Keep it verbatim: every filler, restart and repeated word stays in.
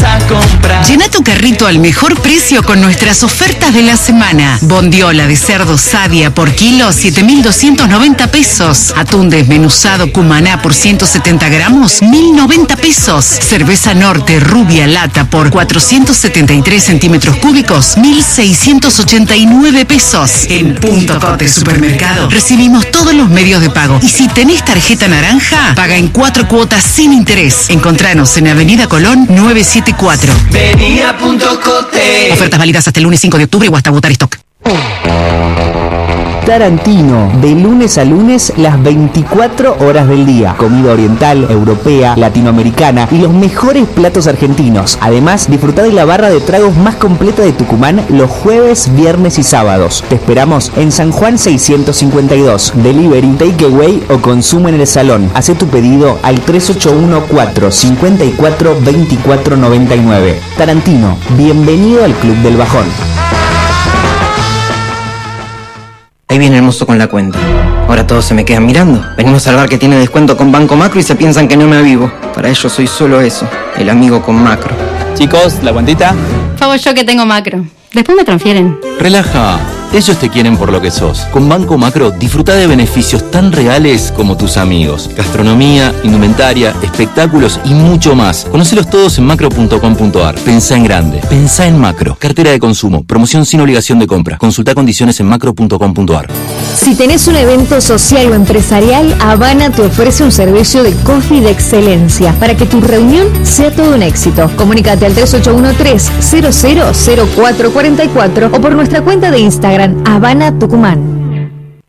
para comprar. Llena tu carrito al mejor precio con nuestras ofertas de la semana. Bondiola de cerdo Sadia por kilo, siete mil doscientos noventa pesos. Atún desmenuzado Cumaná por ciento setenta gramos, mil noventa pesos. Cerveza Norte Rubia Lata por cuatrocientos setenta y tres centímetros cúbicos, mil seiscientos ochenta y nueve pesos. En Punto Cote Supermercado recibimos todos los medios de pago. Y si tenés tarjeta naranja, paga en cuatro cuotas sin interés. Encontranos en Avenida Colón novecientos setenta y cuatro. Vení a Punto Cote. Ofertas válidas hasta el lunes cinco de octubre o hasta agotar stock. Tarantino, de lunes a lunes, las veinticuatro horas del día. Comida oriental, europea, latinoamericana y los mejores platos argentinos. Además, disfruta de la barra de tragos más completa de Tucumán los jueves, viernes y sábados. Te esperamos en San Juan seiscientos cincuenta y dos. Delivery, takeaway o consumo en el salón. Haz tu pedido al tres ocho uno cuatro cinco cuatro dos cuatro nueve nueve. Tarantino, bienvenido al Club del Bajón. Ahí viene el mozo con la cuenta. Ahora todos se me quedan mirando. Venimos al bar que tiene descuento con Banco Macro y se piensan que no me avivo. Para ellos soy solo eso, el amigo con Macro. Chicos, ¿la cuentita? Pago yo que tengo Macro. Después me transfieren. Relaja. Ellos te quieren por lo que sos. Con Banco Macro disfruta de beneficios tan reales como tus amigos. Gastronomía, indumentaria, espectáculos y mucho más. Conocelos todos en macro punto com punto ar. Pensá en grande. Pensá en Macro. Cartera de consumo. Promoción sin obligación de compra. Consulta condiciones en macro punto com punto ar. Si tenés un evento social o empresarial, Habana te ofrece un servicio de coffee de excelencia para que tu reunión sea todo un éxito. Comunícate al tres ocho uno tres cero cero cero cuatro cuatro cuatro o por nuestra cuenta de Instagram Habana Tucumán.